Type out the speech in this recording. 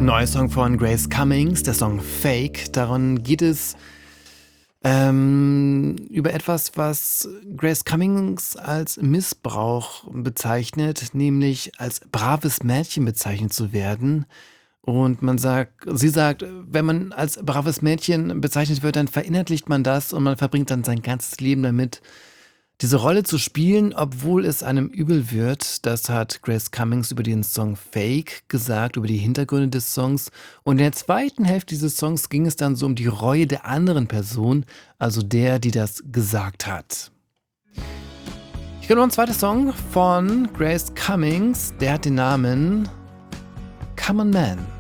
Neuer Song von Grace Cummings, der Song Fake. Darin geht es über etwas, was Grace Cummings als Missbrauch bezeichnet, nämlich als braves Mädchen bezeichnet zu werden. Und sie sagt, wenn man als braves Mädchen bezeichnet wird, dann verinnerlicht man das und man verbringt dann sein ganzes Leben damit, diese Rolle zu spielen, obwohl es einem übel wird. Das hat Grace Cummings über den Song Fake gesagt, über die Hintergründe des Songs. Und in der zweiten Hälfte dieses Songs ging es dann so um die Reue der anderen Person, also der, die das gesagt hat. Ich habe noch einen zweiten Song von Grace Cummings, der hat den Namen Come On Man.